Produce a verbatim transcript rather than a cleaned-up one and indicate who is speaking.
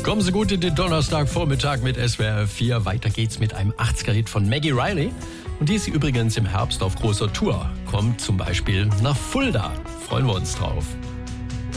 Speaker 1: Kommen Sie gut in den Donnerstagvormittag mit S W R vier. Weiter geht's mit einem achtziger-Hit von Maggie Riley. Und die ist übrigens im Herbst auf großer Tour. Kommt zum Beispiel nach Fulda. Freuen wir uns drauf.